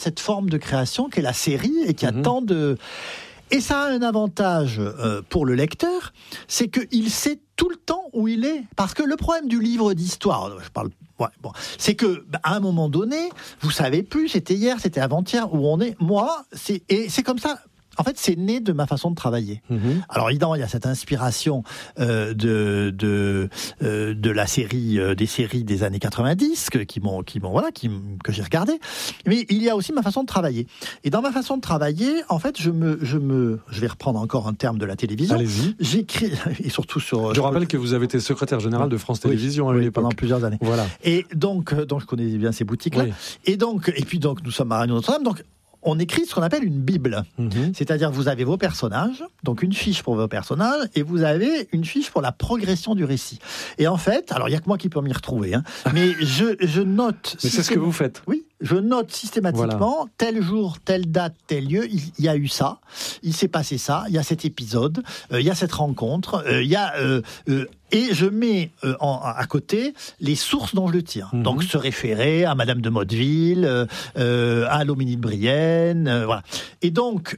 cette forme de création qu'est la série et qui a tant de... Et ça a un avantage pour le lecteur, c'est qu'il sait tout le temps où il est. Parce que le problème du livre d'histoire, c'est que à un moment donné, vous savez plus, c'était hier, c'était avant-hier, où on est. Moi, c'est comme ça. En fait, c'est né de ma façon de travailler. Alors évidemment, il y a cette inspiration de la série, des séries des années 90 que j'ai regardé. Mais il y a aussi ma façon de travailler. Et dans ma façon de travailler, en fait, je vais reprendre encore un terme de la télévision. Allez-y. J'écris et surtout sur. Je rappelle que vous avez été secrétaire général de France Télévisions à l'époque. Pendant plusieurs années. Voilà. Et donc je connais bien ces boutiques-là. Oui. Et puis nous sommes à Radio Notre-Dame. Donc on écrit ce qu'on appelle une Bible. C'est-à-dire vous avez vos personnages, donc une fiche pour vos personnages, et vous avez une fiche pour la progression du récit. Et en fait, alors il n'y a que moi qui peux m'y retrouver, mais je note... Mais c'est ce que vous faites. Oui, je note systématiquement, tel jour, telle date, tel lieu, il y a eu ça, il s'est passé ça, il y a cet épisode, il y a cette rencontre, il y a... et je mets à côté les sources dont je le tire. Donc se référer à Madame de Motteville, à Loménie de Brienne, voilà. Et donc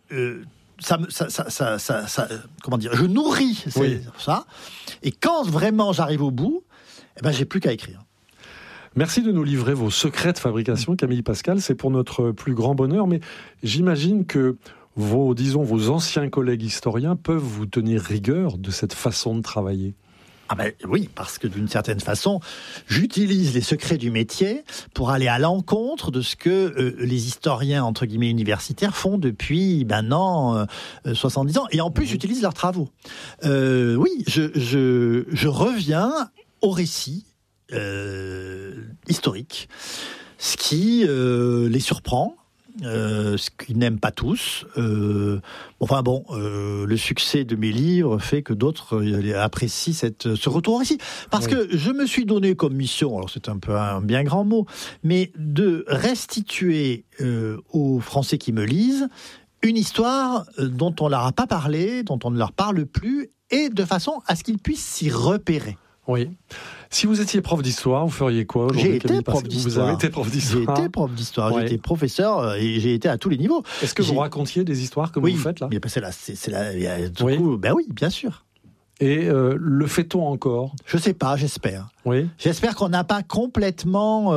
comment dire, je nourris ça. Et quand vraiment j'arrive au bout, j'ai plus qu'à écrire. Merci de nous livrer vos secrets de fabrication, Camille Pascal. C'est pour notre plus grand bonheur, mais j'imagine que vos anciens collègues historiens peuvent vous tenir rigueur de cette façon de travailler. Oui, parce que d'une certaine façon, j'utilise les secrets du métier pour aller à l'encontre de ce que les historiens, entre guillemets, universitaires font depuis maintenant 70 ans. Et en plus, j'utilise leurs travaux. Oui, je reviens au récit historique, ce qui les surprend. Ce qu'ils n'aiment pas tous. Le succès de mes livres fait que d'autres apprécient ce retour au récit. Parce que je me suis donné comme mission, alors c'est un peu un bien grand mot, mais de restituer aux Français qui me lisent une histoire dont on ne leur a pas parlé, dont on ne leur parle plus, et de façon à ce qu'ils puissent s'y repérer. Oui. Si vous étiez prof d'histoire, vous feriez quoi aujourd'hui? J'ai été prof d'histoire. Vous avez été prof d'histoire. J'ai été prof d'histoire. J'ai été professeur et j'ai été à tous les niveaux. Est-ce que vous racontiez des histoires comme vous faites là? Oui, oui, bien sûr. Et le fait-on encore? Je sais pas, j'espère. Oui. J'espère qu'on n'a pas complètement,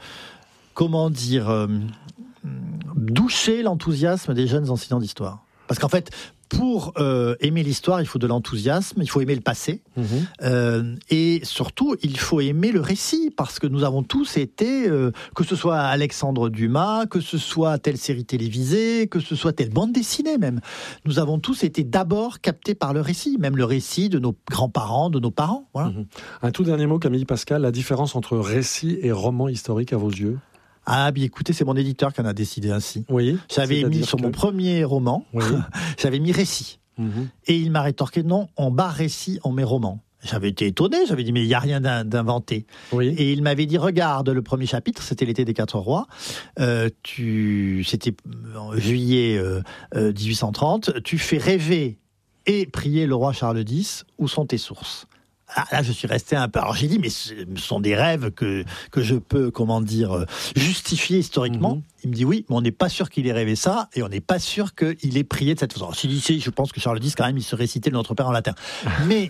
douché l'enthousiasme des jeunes enseignants d'histoire. Parce qu'en fait, pour aimer l'histoire, il faut de l'enthousiasme, il faut aimer le passé, et surtout, il faut aimer le récit, parce que nous avons tous été, que ce soit Alexandre Dumas, que ce soit telle série télévisée, que ce soit telle bande dessinée même, nous avons tous été d'abord captés par le récit, même le récit de nos grands-parents, de nos parents. Voilà. Un tout dernier mot, Camille Pascal, la différence entre récit et roman historique à vos yeux? Écoutez, c'est mon éditeur qui en a décidé ainsi. Oui. J'avais mis sur mon premier roman, j'avais mis récit. Et il m'a rétorqué, non, en bas récit, on met roman. J'avais été étonné, j'avais dit, mais il n'y a rien d'inventé. Oui. Et il m'avait dit, regarde le premier chapitre, c'était l'été des 4 rois, c'était en juillet 1830, tu fais rêver et prier le roi Charles X, où sont tes sources? Là, je suis resté un peu... Alors, j'ai dit, mais ce sont des rêves que je peux, justifier historiquement. Il me dit, oui, mais on n'est pas sûr qu'il ait rêvé ça, et on n'est pas sûr qu'il ait prié de cette façon. Alors, je pense que Charles X, quand même, il se récitait le Notre Père en latin. Mais,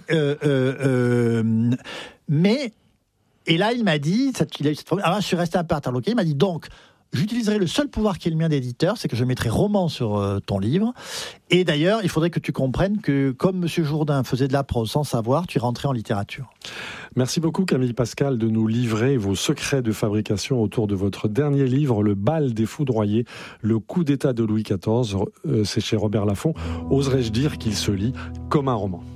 et là, il m'a dit, alors, je suis resté un peu interloqué, il m'a dit, donc, j'utiliserai le seul pouvoir qui est le mien d'éditeur, c'est que je mettrai roman sur ton livre. Et d'ailleurs, il faudrait que tu comprennes que, comme M. Jourdain faisait de la prose sans savoir, tu es rentré en littérature. Merci beaucoup, Camille Pascal, de nous livrer vos secrets de fabrication autour de votre dernier livre, Le bal des foudroyés, le coup d'état de Louis XIV. C'est chez Robert Laffont. Oserais-je dire qu'il se lit comme un roman?